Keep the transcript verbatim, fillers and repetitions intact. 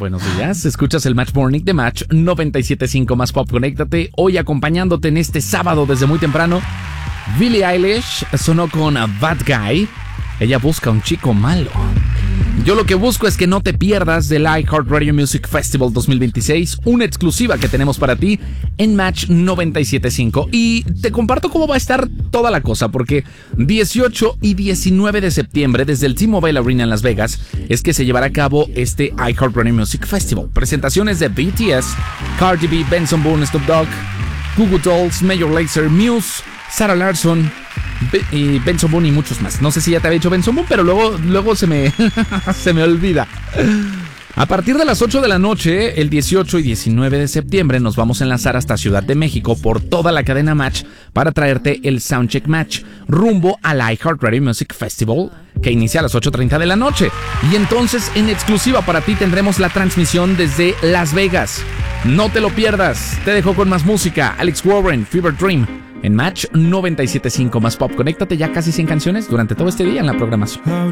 Buenos días, escuchas el Match Morning de Match noventa y siete punto cinco más Pop. Conéctate hoy acompañándote en este sábado desde muy temprano. Billie Eilish sonó con a Bad Guy. Ella busca un chico malo. Yo lo que busco es que no te pierdas del iHeartRadio Music Festival dos mil veintiséis, una exclusiva que tenemos para ti en Match noventa y siete punto cinco. Y te comparto cómo va a estar toda la cosa, porque dieciocho y diecinueve de septiembre, desde el T-Mobile Arena en Las Vegas, es que se llevará a cabo este iHeartRadio Music Festival. Presentaciones de B T S, Cardi B, Benson Boone, Snoop Dogg, Goo Goo Dolls, Major Lazer, Muse, Sarah Larsson y Benson Boone y muchos más. No sé si ya te había dicho Benson Boone, pero luego, luego se me se me olvida. A partir de las ocho de la noche, el dieciocho y diecinueve de septiembre, nos vamos a enlazar hasta Ciudad de México por toda la cadena Match para traerte el Soundcheck Match rumbo al iHeartRadio Music Festival, que inicia a las ocho treinta de la noche. Y entonces, en exclusiva para ti, tendremos la transmisión desde Las Vegas. No te lo pierdas. Te dejo con más música. Alex Warren, Fever Dream, en Match noventa y siete punto cinco más Pop. Conéctate, ya casi cien canciones durante todo este día en la programación.